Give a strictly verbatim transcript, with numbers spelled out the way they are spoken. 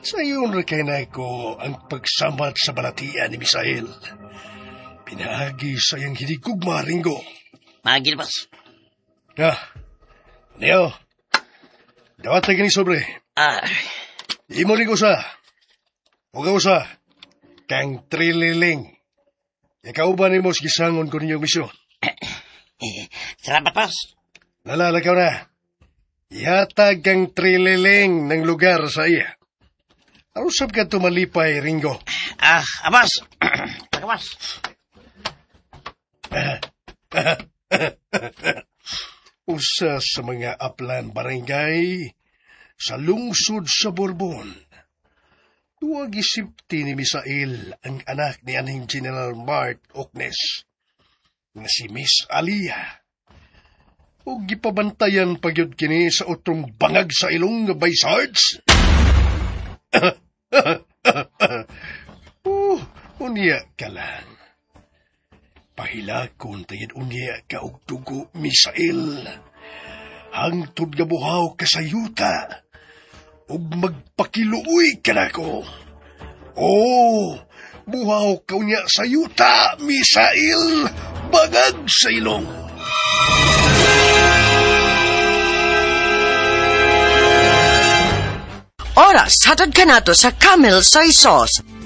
Sayon ra kay na ko ang pagsamat sa balatian ni Misael. Pinagi sa iyang hinigugma, Ringo. Magil, boss. Ah, Neo, dawat tayo ni sobre. Ah. Imo rin ko sa. Huwag ako sa. Kang trililing. Ikaw ba ni mo gisangon ko ninyong misyon? Salamat, boss. Nalalakaw na. Ihatag kang trililing ng lugar sa iya. Arusap ka tumalipay, Ringo. Ah, ah boss. Taka, boss. Usa sa mga aplan barangay sa lungsod sa Bourbon. Tuwag isipti ni Misael ang anak ni aning General Mart Oknes nga si Miss Alia. O gipabantayan pagyod kini sa utrong bangag sa ilong nga by Sarge. Oh, unya ka lang. Pahilakon tayad unya ka og dugo, Misael. Hangtod nga buhaw ka sa yuta. Ug magpakiluoy ka na ko. Oh, buhaw ka unya sa yuta, Misael. Bangag sa ilong. Oras, hatod ka na to sa Camel Soy Sauce.